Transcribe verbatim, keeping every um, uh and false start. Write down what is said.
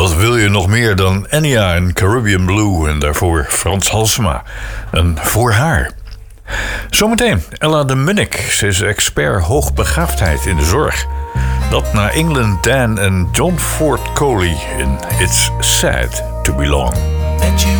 Wat wil je nog meer dan Enya en Caribbean Blue en daarvoor Frans Halsema. En Voor haar. Zometeen Ella de Munnik. Ze is expert hoogbegaafdheid in de zorg. Dat naar England Dan en John Ford Coley in It's Sad to Belong.